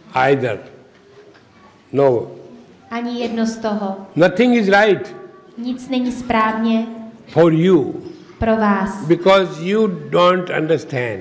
either. No. Ani jedno z toho. Nothing is right. Nic není správně for you. Pro vás. Because you don't understand.